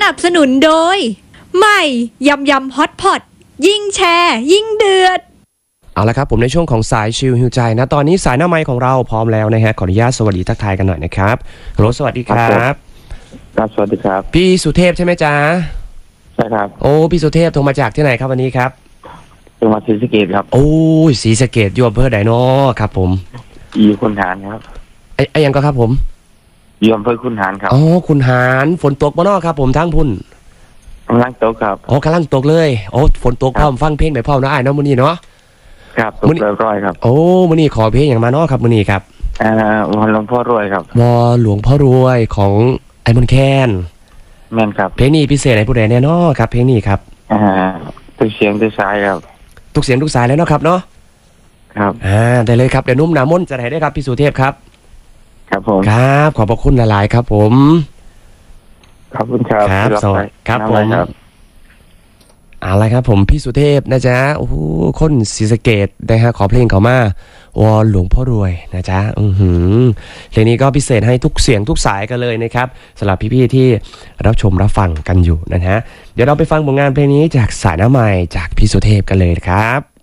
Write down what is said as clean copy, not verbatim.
นับสนุนโดยใหม่ยำยำฮอตพอตยิ่งแชร์ยิ่งเดือดเอาละครับผมในช่วงของสายชิลฮิวใจนะตอนนี้สายหน้าไมค์ของเราพร้อมแล้วนะฮะขออนุญาตสวัสดีทักทายกันหน่อยนะครับฮัลโหลสวัสดีครับครับสวัสดีครับพี่สุเทพใช่ไหมจ๊ะใช่ครับโอ้พี่สุเทพโทรมาจากที่ไหนครับวันนี้ครับจังหวัดศรีสะเกษครับโอ้ยศรีสะเกษอยู่อำเภอใดน้อครับผมอยู่คุนหารครับไอ้ยังก็ครับผมอยู่อำเภอคุนหารครับอ๋อคุนหารฝนตกบ่น้อครับผมทั้งพุ่นกำลังตกครับอ๋อกำลังตกเลยโอ้ฝนตกพร้อมฟังเพลงไปพร้อมนะไอ้น้องมื้อนี้เนาะครับตกเรียบร้อยครับโอ้มื้อนี้ขอเพลงอย่างมาเนาะครับมื้อนี้ครับวันหลวงพ่อรวยครับวอหลวงพ่อรวยของไอ้มนแคนแม่นครับเพลงนี้พิเศษให้ผู้ใดแน่นอนครับเพลงนี้ครับทุกเสียงทุกสายครับทุกเสียงทุกสายแล้วเนาะครับเนาะครับได้เลยครับเดี๋ยวนุ่มหนามนจะไหนได้ครับพี่สุเทพครับครับผมครับขอบพระคุณหลายๆครับผมขอบคุณครับครับสวัสดีครับผมอะไรครับผมพี่สุเทพนะจ๊ะโอ้โหคนศรีสะเกษนะฮะขอเพลงเขามาวอหลวงพ่อรวยนะจ๊ะเพลงนี้ก็พิเศษให้ทุกเสียงทุกสายกันเลยนะครับสำหรับพี่ๆที่รับชมรับฟังกันอยู่นะฮะเดี๋ยวเราไปฟังผลงานเพลงนี้จากสายหน้าใหม่จากพี่สุเทพกันเลยครับ